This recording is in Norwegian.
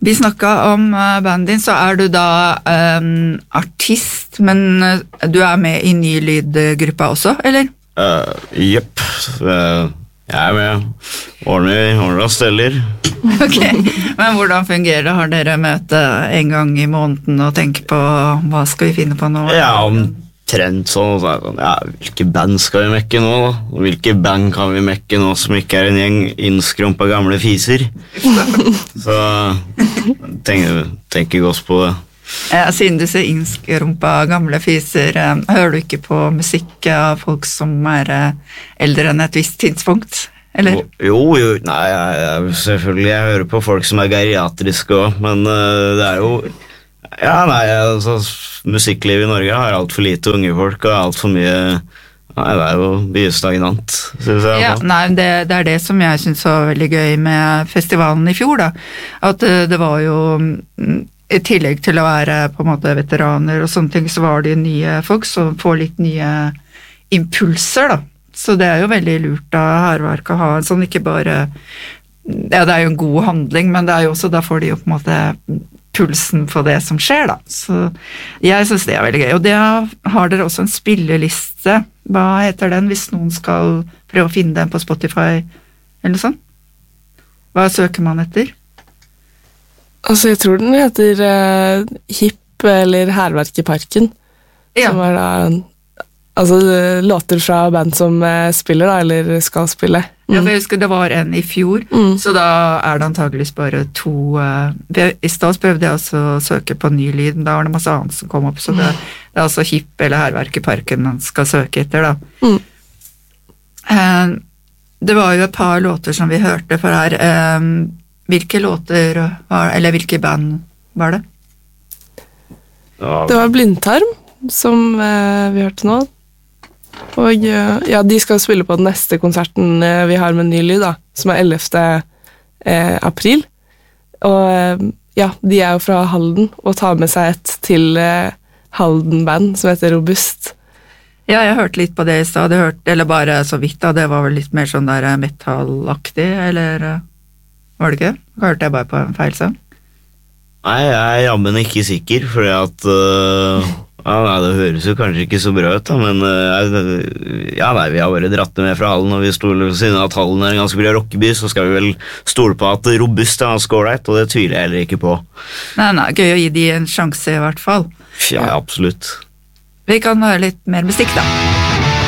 Vi snakket om bandet din, så du da artist, men du med I Ny Lyd-gruppa også, eller? Jepp, jeg med. Ordner og steller. Ok, men hvordan fungerer det? Har dere møte en gang I måneden og tenker på hva skal vi finne på nå? Ja, omtrent sånn. Ja, hvilke band skal vi mekke nå da? Og hvilke band kan vi mekke nå som ikke en gjeng innskrumpa gamle fiser? Så tenker godt på det. Siden du ser innskrumpa gamle fiser, hører du ikke på musikk av folk som eldre enn et visst tidspunkt, eller? Jo, nei, selvfølgelig, jeg hører på folk som geriatriske også, men det jo, ja, nei, altså, musikklivet I Norge har alt for lite unge folk, og alt for mye, nei, det jo mye stagnant, synes jeg. Ja, nei, det det som jeg synes var veldig gøy med festivalen I fjor da, at det var jo I tillegg til å være på en måte veteraner og sånne ting, så var det nye folk som får litt nye impulser da. Så det jo veldig lurt av Hærverk å ha en sånn, ikke bare, ja det jo en god handling, men det jo også, da får de jo på en måte pulsen på det som skjer da. Så jeg synes det veldig gøy. Og det har dere også en spilleliste. Hva heter den hvis noen skal prøve å finne den på Spotify eller noe sånt? Hva søker man etter? Altså, jeg tror den heter Hipp eller Hærverk I Parken, ja. Som da, altså, låter fra band som spiller da, eller skal spille. Ja, for jeg husker det var en I fjor, så da det antageligvis bare 2, I stedet prøvde jeg også å søke på ny lyd, da var det masse annet som kom opp, så det altså Hipp eller Hærverk I Parken man skal søke etter da. Det var jo et par låter som vi hørte for her, hvilke låter eller hvilke band var det? Det var Blindtarm, som vi hørte nå. Og ja, de skal spille på den neste konserten vi har med Ny Lyd, da, som 11. April. Og ja, de jo fra Halden, og tar med seg et til Halden-band som heter Robust. Ja, jeg hørte litt på det I sted, eller bare så vidt da, det var vel litt mer sånn der metallaktig, eller... Var det ikke? Hørte jeg bare på en feil sang? Nei, jeg jammen ikke sikker, fordi at ja, nei, det høres jo kanskje ikke så bra ut da, men ja, nei, vi har bare dratt det med fra Hallen, og vi stoler siden at Hallen en ganske bra rockeby, så skal vi vel stole på at Robust ganske ålreit, og det tviler jeg heller ikke på. Nei, gøy å gi de en sjanse I hvert fall. Ja, absolutt. Vi kan høre litt mer musikk da.